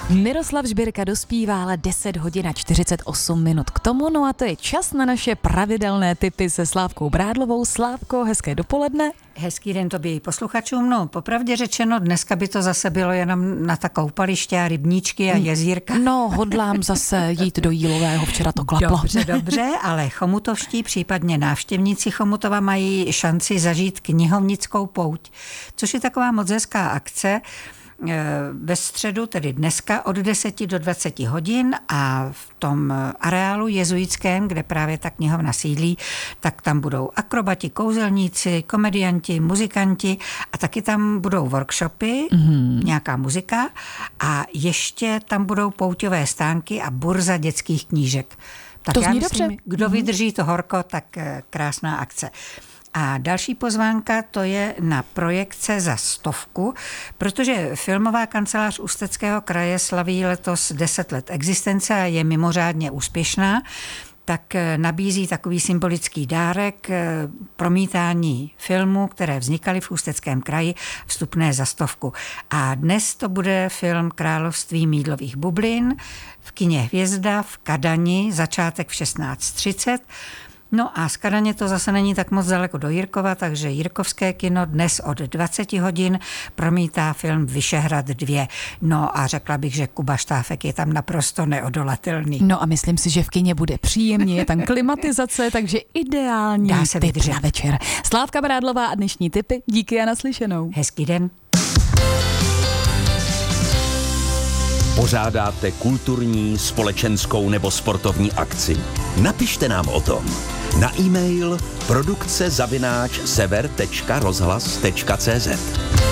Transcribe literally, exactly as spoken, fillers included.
Miroslav Žbirka dospívá, ale deset hodin a čtyřicet osm minut k tomu, no a to je čas na naše pravidelné tipy se Slávkou Brádlovou. Slávko, hezké dopoledne. Hezký den tobě i posluchačům. No, popravdě řečeno, dneska by to zase bylo jenom na ta koupaliště a rybníčky a jezírka. No, hodlám zase jít do Jílového, včera to klaplo. Dobře, dobře, ale chomutovští, případně návštěvníci Chomutova mají šanci zažít knihovnickou pouť, což je taková moc hezká akce. Ve středu, tedy dneska od deseti do dvaceti hodin a v tom areálu jezuitském, kde právě ta knihovna sídlí, tak tam budou akrobati, kouzelníci, komedianti, muzikanti a taky tam budou workshopy, mm-hmm. nějaká muzika a ještě tam budou pouťové stánky a burza dětských knížek. Tak to já zní myslím, dobře. Kdo vydrží to horko, tak krásná akce. A další pozvánka, to je na projekce za stovku, protože filmová kancelář Ústeckého kraje slaví letos deset let existence a je mimořádně úspěšná, tak nabízí takový symbolický dárek, promítání filmů, které vznikaly v Ústeckém kraji, vstupné za stovku. A dnes to bude film Království mýdlových bublin v kině Hvězda v Kadani, začátek v šestnáct třicet. No a z Kadaně to zase není tak moc daleko do Jirkova, takže Jirkovské kino dnes od dvaceti hodin promítá film Vyšehrad dva. No a řekla bych, že Kuba Štáfek je tam naprosto neodolatelný. No a myslím si, že v kině bude příjemně, je tam klimatizace, takže ideální Dá se tip vydržet. na večer. Slávka Brádlová a dnešní tipy, díky a naslyšenou. Hezký den. Pořádáte kulturní, společenskou nebo sportovní akci? Napište nám o tom na e-mail produkce zavináč sever tečka rozhlas tečka cé zet.